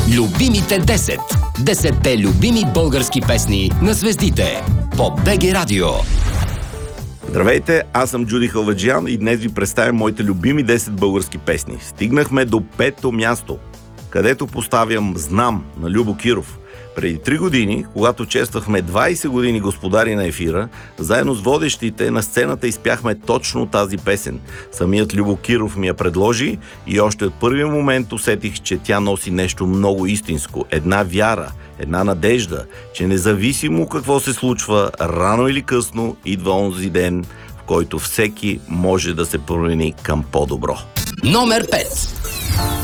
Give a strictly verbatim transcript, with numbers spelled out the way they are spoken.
Любимите десет. Десетте любими български песни на звездите по БГ Радио. Здравейте, аз съм Джуди Халваджиян и днес ви представям моите любими десет български песни. Стигнахме до пето място, където поставям "Знам" на Любо Киров. Преди три години, когато чествахме двайсет години господари на ефира, заедно с водещите на сцената изпяхме точно тази песен. Самият Любо Киров ми я предложи и още от първия момент усетих, че тя носи нещо много истинско. Една вяра, една надежда, че независимо какво се случва, рано или късно идва онзи ден, в който всеки може да се промени към по-добро. Номер пет.